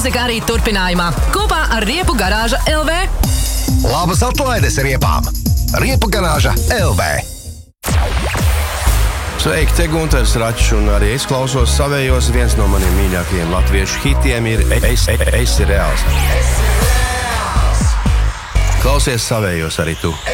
mūzika arī turpinājumā. Kopā ar Riepu garāža LV. Labas atlaides riepām! Riepu garāža LV. Sveiki, te Gunters Račs, un arī es klausos savējos. Viens no maniem mīļākajiem latviešu hitiem ir Esi reāls. Klausies savējos arī tu.